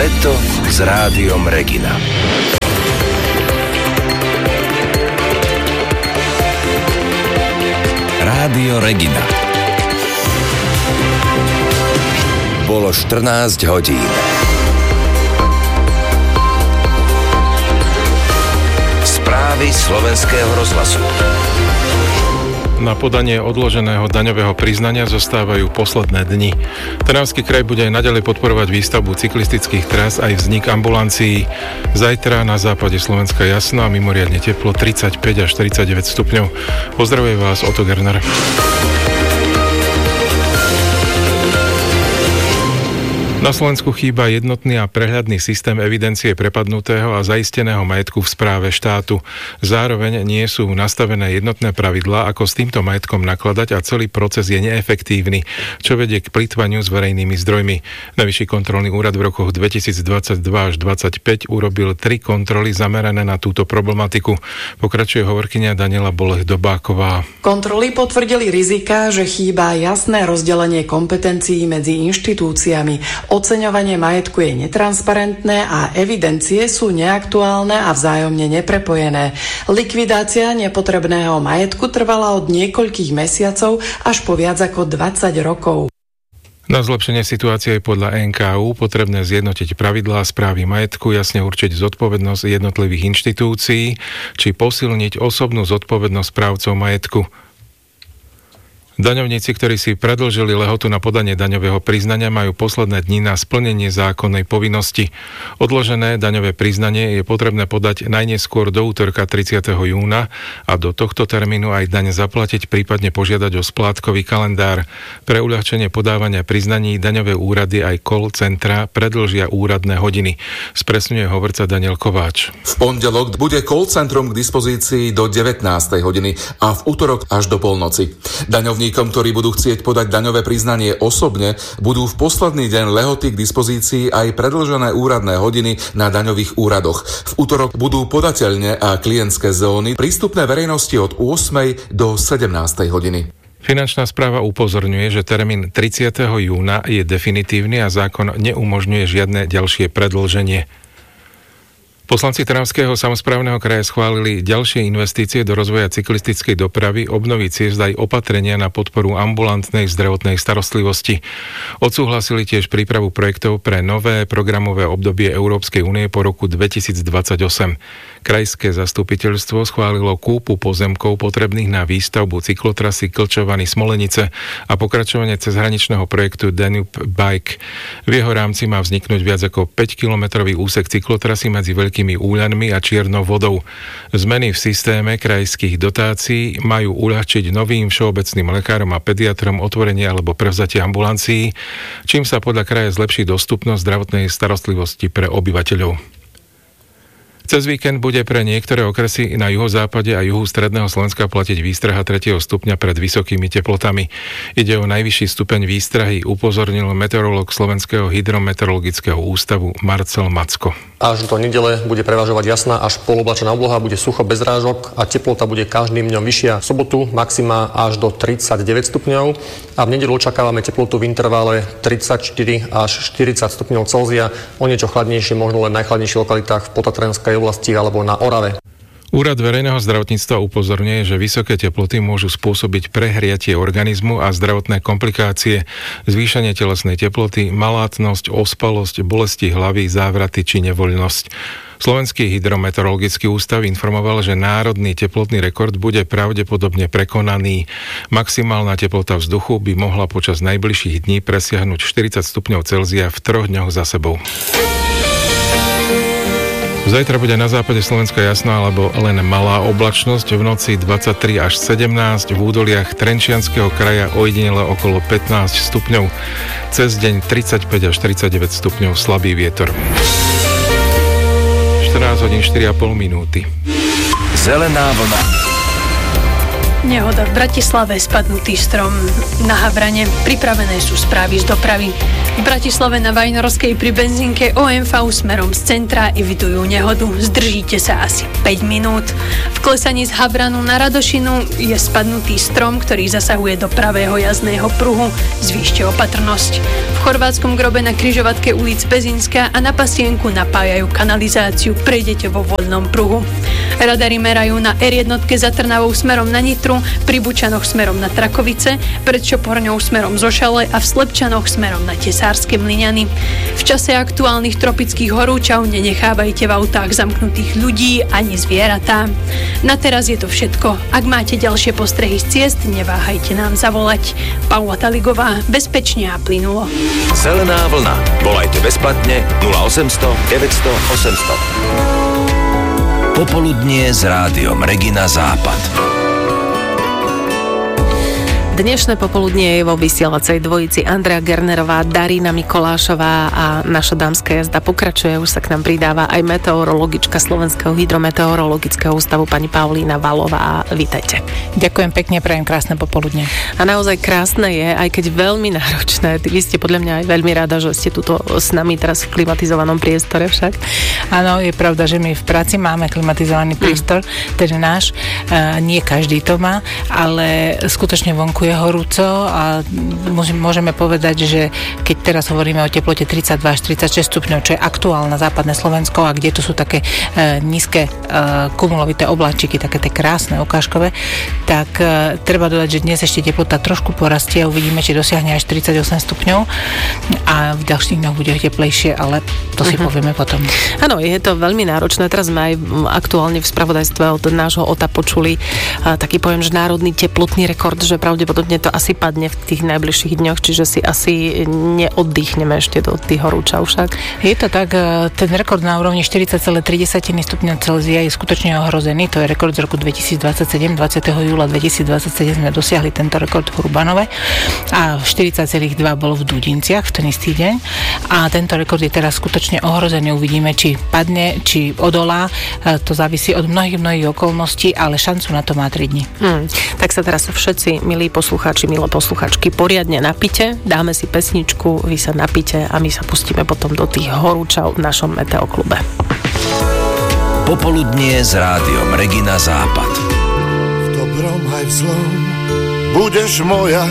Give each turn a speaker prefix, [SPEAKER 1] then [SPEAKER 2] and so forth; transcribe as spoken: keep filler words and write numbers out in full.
[SPEAKER 1] Leto s Rádiom Regina. Rádio Regina. Bolo štrnásť hodín. Správy slovenského rozhlasu.
[SPEAKER 2] Na podanie odloženého daňového priznania zostávajú posledné dni. Trnavský kraj bude aj naďalej podporovať výstavbu cyklistických trás aj vznik ambulancií. Zajtra na západe Slovenska jasno a mimoriadne teplo tridsaťpäť až štyridsaťdeväť stupňov. Pozdravuje vás Otto Gerner. Na Slovensku chýba jednotný a prehľadný systém evidencie prepadnutého a zaisteného majetku v správe štátu. Zároveň nie sú nastavené jednotné pravidlá, ako s týmto majetkom nakladať a celý proces je neefektívny, čo vedie k plytvaniu s verejnými zdrojmi. Najvyšší kontrolný úrad v rokoch dvetisícdvadsaťdva až dvadsaťpäť urobil tri kontroly zamerané na túto problematiku. Pokračuje hovorkyňa Daniela Bolech-Dobáková.
[SPEAKER 3] Kontroly potvrdili rizika, že chýba jasné rozdelenie kompetencií medzi inštitúciami. Oceňovanie majetku je netransparentné a evidencie sú neaktuálne a vzájomne neprepojené. Likvidácia nepotrebného majetku trvala od niekoľkých mesiacov až po viac ako dvadsať rokov.
[SPEAKER 2] Na zlepšenie situácie je podľa en ká ú potrebné zjednotiť pravidlá správy majetku, jasne určiť zodpovednosť jednotlivých inštitúcií, či posilniť osobnú zodpovednosť správcov majetku. Daňovníci, ktorí si predĺžili lehotu na podanie daňového priznania, majú posledné dni na splnenie zákonnej povinnosti. Odložené daňové priznanie je potrebné podať najneskôr do útorka tridsiateho júna a do tohto termínu aj daň zaplatiť, prípadne požiadať o splátkový kalendár. Pre uľahčenie podávania priznaní daňové úrady aj call centra predĺžia úradné hodiny. Spresňuje hovorca Daniel Kováč.
[SPEAKER 4] V pondelok bude call centrum k dispozícii do devätnástej hodiny a v útorok až do polnoci. Daňovníci ktorí budú chcieť podať daňové priznanie osobne, budú v posledný deň lehoty k dispozícii aj predĺžené úradné hodiny na daňových úradoch. V útorok budú podateľne a klientské zóny prístupné verejnosti od ôsmej do sedemnástej hodiny.
[SPEAKER 2] Finančná správa upozorňuje, že termín tridsiateho júna je definitívny a zákon neumožňuje žiadne ďalšie predĺženie. Poslanci Trnavského samosprávneho kraja schválili ďalšie investície do rozvoja cyklistickej dopravy, obnovy ciest aj opatrenia na podporu ambulantnej zdravotnej starostlivosti. Odsúhlasili tiež prípravu projektov pre nové programové obdobie Európskej únie po roku dvetisícdvadsaťosem. Krajské zastupiteľstvo schválilo kúpu pozemkov potrebných na výstavbu cyklotrasy Klčovany-Smolenice a pokračovanie cezhraničného projektu Danube Bike. V jeho rámci má vzniknúť viac ako päťkilometrový úsek cyklotrasy medzi Veľkými Úľanmi a Čiernou vodou. Zmeny v systéme krajských dotácií majú uľahčiť novým všeobecným lekárom a pediatrom otvorenie alebo prevzatie ambulancií, čím sa podľa kraja zlepší dostupnosť zdravotnej starostlivosti pre obyvateľov. Cez víkend bude pre niektoré okresy na juhozápade a juhu stredného Slovenska platiť výstraha tretieho stupňa pred vysokými teplotami. Ide o najvyšší stupeň výstrahy, upozornil meteorológ Slovenského hydrometeorologického ústavu Marcel Macko.
[SPEAKER 5] Až do nedele bude prevažovať jasná až poloblačená obloha, bude sucho bez rážok a teplota bude každým dňom vyššia. V sobotu maxima až do tridsaťdeväť stupňov a v nedeľu očakávame teplotu v intervale tridsaťštyri až štyridsať stupňov Celzia, o niečo chladnejšie možno len v najchladnejších lokalitách v Potatrenskej oblasti alebo na Orave.
[SPEAKER 2] Úrad verejného zdravotníctva upozorňuje, že vysoké teploty môžu spôsobiť prehriatie organizmu a zdravotné komplikácie, zvýšenie telesnej teploty, malátnosť, ospalosť, bolesti hlavy, závraty či nevoľnosť. Slovenský hydrometeorologický ústav informoval, že národný teplotný rekord bude pravdepodobne prekonaný. Maximálna teplota vzduchu by mohla počas najbližších dní presiahnuť štyridsať stupňov Celzia v troch dňoch za sebou. Zajtra bude na západe Slovenska jasná alebo len malá oblačnosť, v noci dvadsaťtri až sedemnásť, v údoliach Trenčianskeho kraja ojedinele okolo pätnásť stupňov, cez deň tridsaťpäť až tridsaťdeväť stupňov, slabý vietor. štrnásť hodín štyri a pol minúty.
[SPEAKER 1] Zelená vlna.
[SPEAKER 6] Nehoda v Bratislave, spadnutý strom na Havrane. Pripravené sú správy z dopravy. V Bratislave na Vajnorskej pri benzínke ó em vé smerom z centra evidujú nehodu. Zdržíte sa asi päť minút. V klesaní z Havranu na Radošinu je spadnutý strom, ktorý zasahuje do pravého jazdného pruhu. Zvýšte opatrnosť. V chorvátskom Grobe na križovatke ulic Bezinská a na Pasienku napájajú kanalizáciu. Prejdete vo voľnom pruhu. Radary merajú na er jedna za Trnavou smerom na Nitru, pri Bučanoch smerom na Trakovice, pred Čoporňou smerom zo Šale a v Slepčanoch smerom na Tesárske Mlyňany. V čase aktuálnych tropických horúčav nenechávajte v autách zamknutých ľudí ani zvieratá. Na teraz je to všetko. Ak máte ďalšie postrehy z ciest, neváhajte nám zavolať. Paula Taligová, bezpečne a plynulo.
[SPEAKER 1] Zelená vlna. Volajte bezplatne nula osemsto deväťsto osemsto. Popoludnie s rádiom Regina Západ.
[SPEAKER 7] Dnešné popoludnie je vo vysielacej dvojici Andrea Gernerová, Darina Mikolášová a naša dámska jazda pokračuje. Už sa k nám pridáva aj meteorologička Slovenského hydrometeorologického ústavu pani Paulína Valová. Vítajte.
[SPEAKER 8] Ďakujem pekne, prajem krásne popoludne.
[SPEAKER 7] A naozaj krásne je, aj keď veľmi náročné. Vy ste podľa mňa aj veľmi rada, že ste tuto s nami teraz v klimatizovanom priestore však.
[SPEAKER 8] Áno, je pravda, že my v práci máme klimatizovaný priestor, mm. ten náš. Uh, nie každý to má, ale skutočne vonku je horúco a môžeme povedať, že keď teraz hovoríme o teplote tridsaťdva až tridsaťšesť stupňov, čo je aktuálne západné Slovensko a kde tu sú také e, nízke e, kumulovité obláčiky, také tie krásne ukážkové, tak e, treba dodať, že dnes ešte teplota trošku porastie a uvidíme, či dosiahne až tridsaťosem stupňov a v ďalších dňoch bude teplejšie, ale to si uh-huh. povieme potom.
[SPEAKER 7] Áno, je to veľmi náročné. Teraz sme aj aktuálne v spravodajstve od nášho ó té á počuli a, taký pojem, že národný teplotný rekord, že pravdepodobne to asi padne v tých najbližších dňoch, čiže si asi neoddychneme ešte do tých horúčav však.
[SPEAKER 8] Je to tak, ten rekord na úrovni štyridsať celá tri stupňa Celzia je skutočne ohrozený. To je rekord z roku dvetisícdvadsaťsedem. dvadsiateho júla dvetisícdvadsaťsedem sme dosiahli tento rekord v Hrubanove a štyridsať celá dva bolo v Dudinciach v ten istý deň. A tento rekord je teraz skutočne ohrozený. Uvidíme, či padne, či odolá. To závisí od mnohých, mnohých okolností, ale šancu na to má tri dni.
[SPEAKER 7] Hmm. Tak sa teraz všetci, milí poslucháči, milé posluchačky, poriadne napite, dáme si pesničku, vy sa napite a my sa pustíme potom do tých horúčav v našom meteoklube.
[SPEAKER 1] Popoludnie s rádiom Regina Západ.
[SPEAKER 9] V dobrom aj v zlom budeš moja.